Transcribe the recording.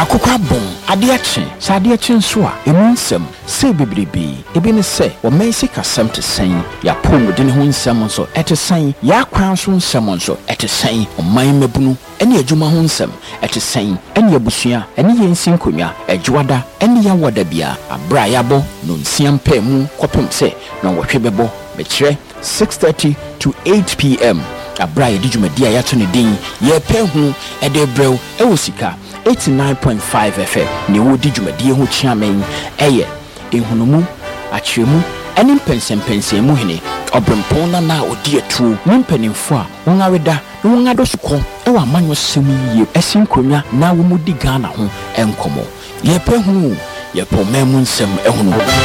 akokwa bon ade ache sa ade ache nso a emu nsem se bebrebe ebi ne se o mensi kasem te sen ya pom de ne ho nsem nso ete sen ya kwan so nsem nso ete sen o man mabunu ene adwuma ho nsem ete sen ene abusua ene yensi nkonwa adwada ene ya wada bia abra yabo no nsiam pa mu kopem se na wohwe bebo be kire 6:30 to 8 p.m. abra ye djumadi ya to ne din ye pe hu ede brew e wo sika 89.5 FM ne wo djumadi ho chiamen eye ehunumu achiremu eni pensem mu hene obrempon na odi atu nimpanimfo a won aweda na won adosuko e wa manyo sem yie esinkonwa na wo mudi Ghana ho enkomo ye pe hu ye po memu nsem ehunu